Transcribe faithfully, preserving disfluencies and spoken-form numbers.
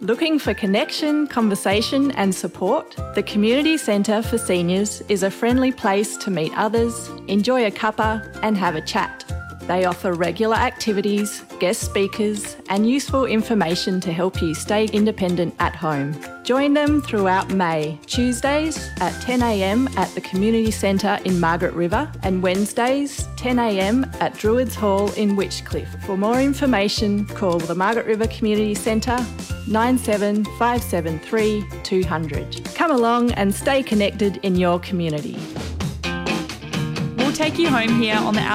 Looking for connection, conversation and support? The Community Centre for Seniors is a friendly place to meet others, enjoy a cuppa and have a chat. They offer regular activities, guest speakers and useful information to help you stay independent at home. Join them throughout May, Tuesdays at ten a m at the Community Centre in Margaret River and Wednesdays ten a m at Druids Hall in Witchcliffe. For more information, call the Margaret River Community Centre nine seven five seven three two hundred. Come along and stay connected in your community. We'll take you home here on the